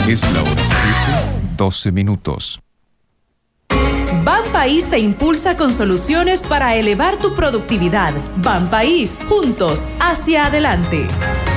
Es la hora 7:12 minutos. Banpaís te impulsa con soluciones para elevar tu productividad. Banpaís, juntos, hacia adelante.